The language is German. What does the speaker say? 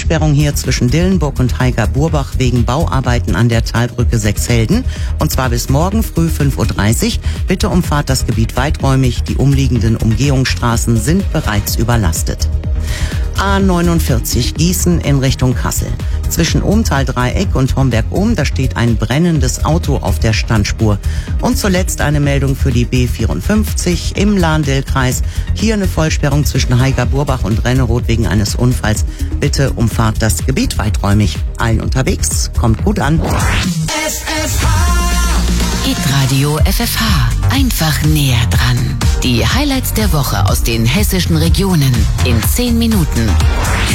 Vollsperrung hier zwischen Dillenburg und Heiger-Burbach wegen Bauarbeiten an der Talbrücke Sechshelden. Und zwar bis morgen früh 5:30 Uhr. Bitte umfahrt das Gebiet weiträumig. Die umliegenden Umgehungsstraßen sind bereits überlastet. A49 Gießen in Richtung Kassel. Zwischen Ohmtal-Dreieck und Homberg-Ohm, da steht ein brennendes Auto auf der Standspur. Und zuletzt eine Meldung für die B54 im Lahn-Dill-Kreis. Hier eine Vollsperrung zwischen Heiger-Burbach und Renneroth wegen eines Unfalls. Bitte umfahrt das Gebiet weiträumig. Allen unterwegs, kommt gut an. Hitradio FFH. Einfach näher dran. Die Highlights der Woche aus den hessischen Regionen in 10 Minuten.